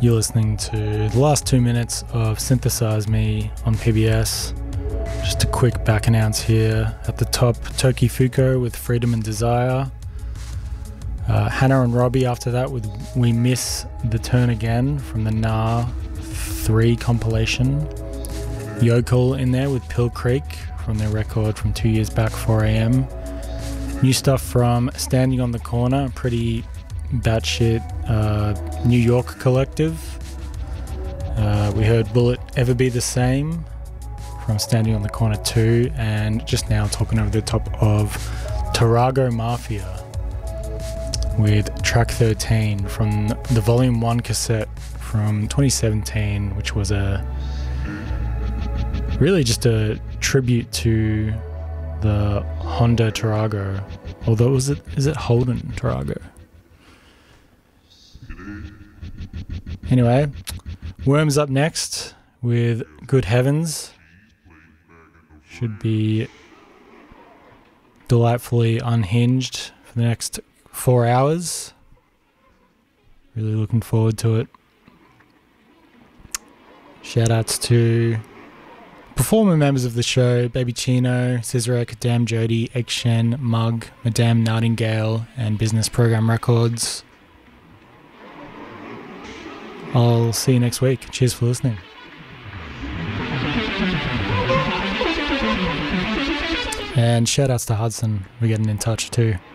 You're listening to the last 2 minutes of Synthesize Me on PBS. Just a quick back announce here. At the top, Toki Fuko with Freedom and Desire. Hannah and Robbie after that with We Miss the Turn Again from the Nah 3 compilation. Yokel in there with Pill Creek from their record from 2 years back, 4am. New stuff from Standing on the Corner, pretty batshit New York collective. We heard Will It Ever Be the Same from Standing on the Corner 2, and just now talking over the top of Tarago Mafia with track 13 from the Volume 1 cassette from 2017, which was really just a tribute to the Honda Tarago, although is it Holden Tarago? Anyway, Worms up next with Good Heavens. Should be delightfully unhinged for the next 4 hours. Really looking forward to it. Shout outs to performer members of the show: Baby Chino, Scissorek, Damn Jody, Egg Shen, Mug, Madame Nightingale, and Business Program Records. I'll see you next week. Cheers for listening. And shout outs to Hudson for getting in touch too.